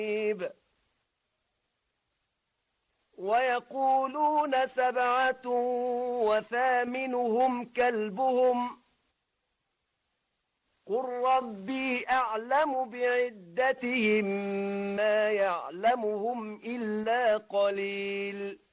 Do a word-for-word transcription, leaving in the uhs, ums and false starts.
ويقولون سبعة وثامنهم كلبهم قل ربي أعلم بعدتهم ما يعلمهم إلا قليل